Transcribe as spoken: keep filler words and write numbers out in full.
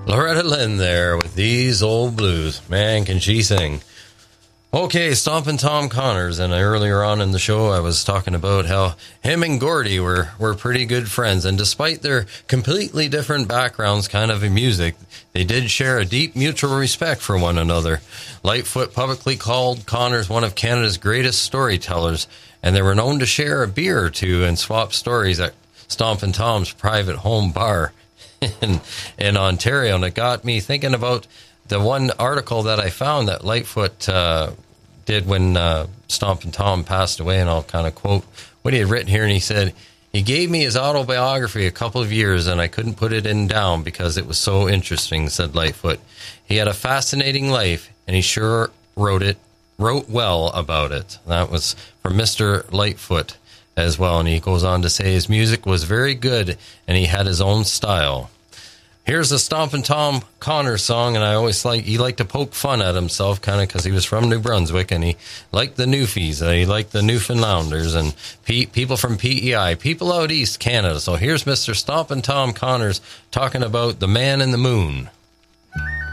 Loretta Lynn there with These Old Blues. Man, can she sing. Okay, Stompin' Tom Connors, and earlier on in the show I was talking about how him and Gordy were, were pretty good friends, and despite their completely different backgrounds kind of in music, they did share a deep mutual respect for one another. Lightfoot publicly called Connors one of Canada's greatest storytellers, and they were known to share a beer or two and swap stories at Stompin' Tom's private home bar in, in Ontario, and it got me thinking about the one article that I found that Lightfoot uh, did when uh, Stompin' Tom passed away, and I'll kind of quote what he had written here, and he said, "He gave me his autobiography a couple of years, and I couldn't put it in down because it was so interesting," said Lightfoot. "He had a fascinating life, and he sure wrote it, wrote well about it." That was from Mister Lightfoot as well, and he goes on to say his music was very good, and he had his own style. Here's a Stompin' Tom Connors song, and I always like, he liked to poke fun at himself, kind of, because he was from New Brunswick, and he liked the Newfies, uh, he liked the Newfoundlanders, and P- people from P E I, people out east Canada. So here's Mister Stompin' Tom Connors talking about the man in the moon.